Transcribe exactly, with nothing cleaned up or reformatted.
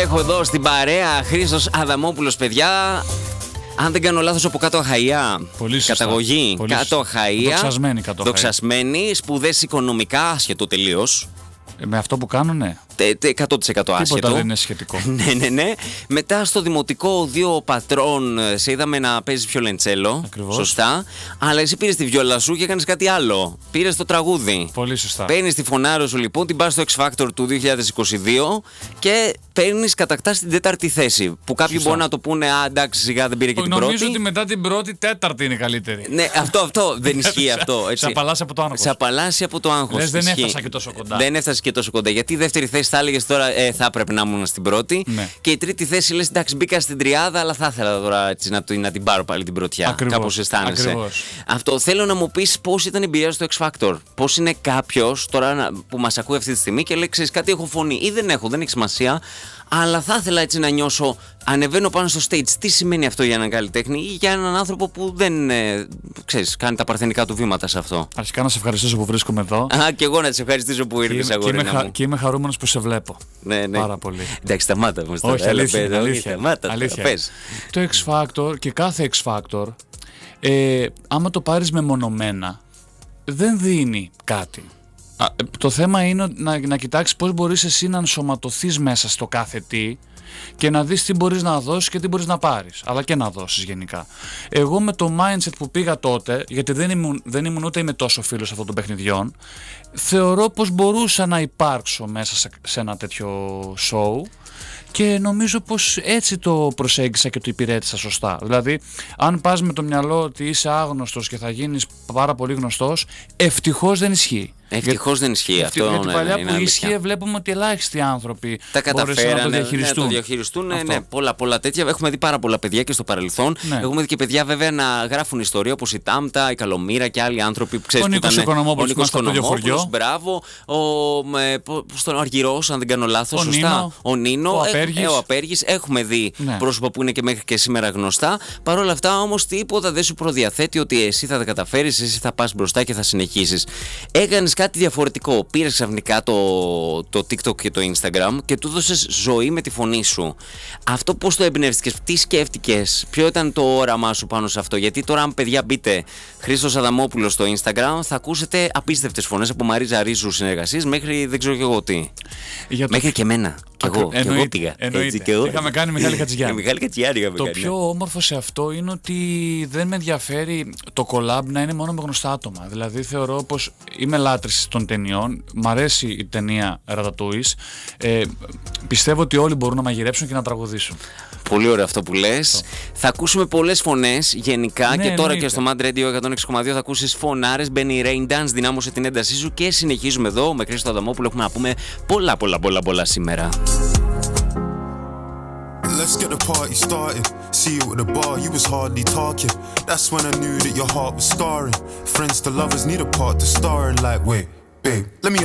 έχω εδώ στην παρέα Χρήστος Αδαμόπουλος, παιδιά. Αν δεν κάνω λάθος, από κάτω Αχαΐα. Πολύ σωστά. Καταγωγή. Πολύ κάτω Αχαΐa. Δοξασμένη κάτω Αχαΐa. Δοξασμένη, σπουδές οικονομικά, άσχετο τελείως. Ε, με αυτό που κάνω, ναι. εκατό τοις εκατό άσχετο. Τίποτα δεν είναι σχετικό. ναι, ναι, ναι. Μετά στο δημοτικό, δύο πατρών, σε είδαμε να παίζεις βιολεντσέλο. Ακριβώς. Σωστά. Αλλά εσύ πήρες τη βιόλα σου και έκανες κάτι άλλο. Πήρες το τραγούδι. Πολύ σωστά. Παίρνεις τη φωνάρο σου λοιπόν, την πας στο X Factor του δύο χιλιάδες είκοσι δύο και παίρνεις, κατακτάς την τέταρτη θέση. Που κάποιοι Σωστά. μπορούν να το πούνε, α, εντάξει, σιγά δεν πήρε και την πρώτη. Νομίζω ότι μετά την πρώτη, τέταρτη είναι καλύτερη. Ναι, αυτό, αυτό δεν ισχύει αυτό. Σε απαλλάσσει από το άγχος. Σε απαλλάσσει από το άγχος. Λες, δεν Ισχύει. έφτασα και τόσο κοντά. Δεν έφτασε και τόσο κοντά. Γιατί η δεύτερη θέση θα έλεγε τώρα, ε, θα έπρεπε να ήμουν στην πρώτη. Ναι. Και η τρίτη θέση λες, εντάξει, μπήκα στην τριάδα, αλλά θα ήθελα τώρα έτσι, να, να την πάρω πάλι την πρωτιά. Κάπως αισθάνεσαι. Ακριβώς. Αυτό θέλω να μου πεις πώς ήταν η εμπειρία στο X Factor. Πώς είναι κάποιος τώρα που μας ακούει αυτή τη στιγμή και λέει, ξέρεις κάτι, έχω φωνή ή δεν έχω, δεν έχει σημασία. Αλλά θα ήθελα έτσι να νιώσω, ανεβαίνω πάνω στο stage. Τι σημαίνει αυτό για έναν καλλιτέχνη ή για έναν άνθρωπο που δεν ε, ξέρεις, κάνει τα παρθενικά του βήματα σε αυτό. Αρχικά να σε ευχαριστήσω που βρίσκομαι εδώ. Α, και εγώ να σε ευχαριστήσω που ήρθες, αγόρινα μου. Χα... Και είμαι χαρούμενος που σε βλέπω. Ναι, ναι. Πάρα πολύ. Εντάξει, σταμάτα όμως τώρα. Όχι, αλήθεια, Έλα, αλήθεια, σταμάτα, αλήθεια. πες. Το X Factor και κάθε X Factor, ε, άμα το πάρεις μεμονωμένα, δεν δίνει κάτι. Α, το θέμα είναι να, να κοιτάξεις πώς μπορείς εσύ να ενσωματωθείς μέσα στο κάθε τι και να δεις τι μπορείς να δώσεις και τι μπορείς να πάρεις, αλλά και να δώσεις γενικά. Εγώ με το mindset που πήγα τότε, γιατί δεν ήμουν, δεν ήμουν ούτε είμαι τόσο φίλος αυτών των παιχνιδιών, θεωρώ πως μπορούσα να υπάρξω μέσα σε, σε ένα τέτοιο show. Και νομίζω πως έτσι το προσέγγισα και το υπηρέτησα σωστά. Δηλαδή, αν πας με το μυαλό ότι είσαι άγνωστος και θα γίνεις πάρα πολύ γνωστός, ευτυχώς δεν ισχύει. Ευτυχώς δεν ισχύει αυτό. Γιατί ναι, παλιά ναι, που είναι ισχύει, βλέπουμε ότι ελάχιστοι άνθρωποι τα καταφέρανε να το Ναι, διαχειριστούν. το διαχειριστούν ναι, ναι, πολλά, πολλά τέτοια. Έχουμε δει πάρα πολλά παιδιά και στο παρελθόν. Ναι. Έχουμε δει και παιδιά βέβαια να γράφουν ιστορία όπως η Τάμτα, η Καλομήρα και άλλοι άνθρωποι που ξέρουν. Ο Νίκος Οικονομόπουλος που ήταν στο ίδιο χωριό. Μπράβο. Ο, ε, ο Αργυρός, αν δεν κάνω λάθος. Ο σωστά. Νίνο. Ο Νίνο. Ο ε, Απέργης. Ε, ο Απέργης. Έχουμε δει ναι. πρόσωπα που είναι και μέχρι και σήμερα γνωστά. Παρ' όλα αυτά όμως τίποτα δεν σου προδιαθέτει ότι εσύ θα τα καταφέρεις, εσύ θα πας μπροστά και θα συνεχίσεις. Έκανες κάτι διαφορετικό. Πήρες ξαφνικά το, το TikTok και το Instagram και του δώσες ζωή με τη φωνή σου. Αυτό πώς το εμπνεύστηκες, τι σκέφτηκες, ποιο ήταν το όραμά σου πάνω σε αυτό? Γιατί τώρα, αν παιδιά μπείτε Χρήστος Αδαμόπουλος στο Instagram, θα ακούσετε απίστευτες φωνές από Μαρίζα Ρίζου συνεργασίες μέχρι δεν ξέρω και εγώ τι. Το... Μέχρι και εμένα. Και εγώ, και εγώ πήγα. Έτσι και εγώ. Είχαμε κάνει Μιχάλη Χατζηγιάννη. Μιχάλη Χατζηγιάννη είχαμε το κάνει. πιο όμορφο σε αυτό είναι ότι δεν με ενδιαφέρει το collab να είναι μόνο με γνωστά άτομα. Δηλαδή θεωρώ πως είμαι λάτρης των ταινιών. Μ' αρέσει η ταινία Ρατατούις. Ε, πιστεύω ότι όλοι μπορούν να μαγειρέψουν και να τραγουδήσουν. Πολύ ωραίο αυτό που λες. Θα ακούσουμε πολλές φωνές γενικά ναι, και τώρα εννοείται. Και στο Mad Radio εκατόν έξι κόμμα δύο θα ακούσεις φωνάρες. Μπαίνει η Rain Dance, δυνάμωσε την έντασή σου και συνεχίζουμε εδώ με Χρήστο Αδαμόπουλο. Έχουμε να πούμε πολλά πολλά πολλά πολλά σήμερα. Let's get the party started. See you at the bar, you was hardly talking. That's when I knew that your heart was scarring. Friends to lovers need a part to star in. Like, wait, babe, let me